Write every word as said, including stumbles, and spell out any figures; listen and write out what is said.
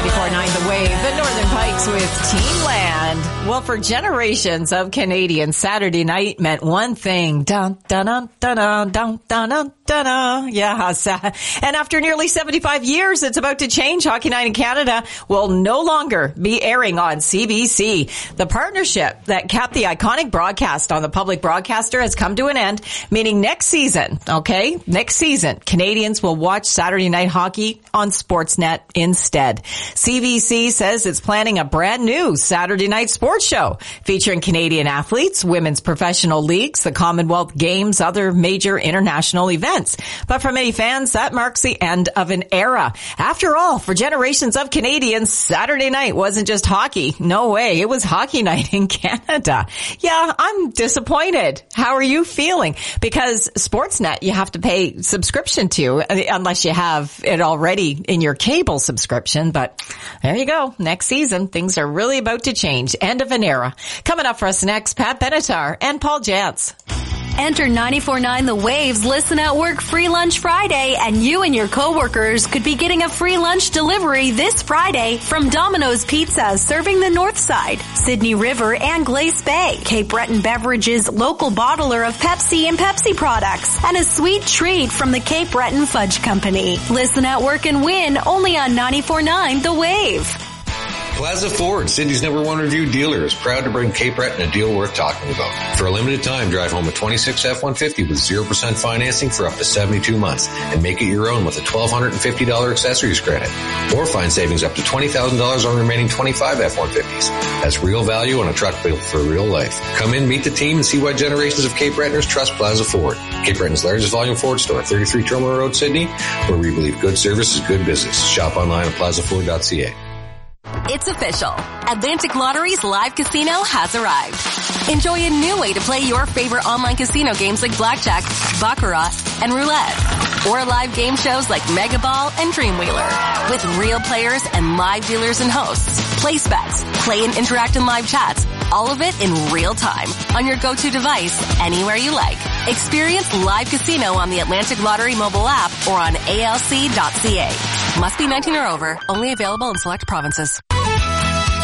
ninety-four point nine The Wave, the Northern Pikes with Teenland. Well, for generations of Canadians, Saturday night meant one thing. Dun, dun, dun, dun, dun, dun, dun, dun, dun. Yeah, and after nearly seventy-five years, it's about to change. Hockey Night in Canada will no longer be airing on C B C. The partnership that kept the iconic broadcast on the public broadcaster has come to an end, meaning next season, okay, next season, Canadians will watch Saturday night hockey on Sportsnet instead. C B C says it's planning a brand new Saturday night sports show featuring Canadian athletes, women's professional leagues, the Commonwealth Games, other major international events. But for many fans, that marks the end of an era. After all, for generations of Canadians, Saturday night wasn't just hockey. No way. It was Hockey Night in Canada. Yeah, I'm disappointed. How are you feeling? Because Sportsnet, you have to pay subscription to, unless you have it already in your cable subscription. But there you go. Next season, things are really about to change. End of an era. Coming up for us next, Pat Benatar and Paul Jantz. Enter ninety-four point nine The Wave's Listen at Work Free Lunch Friday, and you and your coworkers could be getting a free lunch delivery this Friday from Domino's Pizza, serving the North Side, Sydney River, and Glace Bay. Cape Breton Beverages, local bottler of Pepsi and Pepsi products, and a sweet treat from the Cape Breton Fudge Company. Listen at Work and win only on ninety-four point nine The Wave. Plaza Ford, Sydney's number one review dealer, is proud to bring Cape Breton a deal worth talking about. For a limited time, drive home a twenty-six F one fifty with zero percent financing for up to seventy-two months and make it your own with a one thousand two hundred fifty dollars accessories credit. Or find savings up to twenty thousand dollars on remaining twenty-five F one fifties. That's real value on a truck built for real life. Come in, meet the team, and see why generations of Cape Bretoners trust Plaza Ford. Cape Breton's largest volume Ford store, thirty-three Terminal Road, Sydney, where we believe good service is good business. Shop online at plaza ford dot c a. It's official. Atlantic Lottery's live casino has arrived. Enjoy a new way to play your favorite online casino games like blackjack, baccarat, and roulette. Or live game shows like Mega Ball and Dreamwheeler. With real players and live dealers and hosts. Place bets, play and interact in live chats. All of it in real time on your go-to device anywhere you like. Experience live casino on the Atlantic Lottery mobile app or on A L C dot c a. Must be nineteen or over. Only available in select provinces.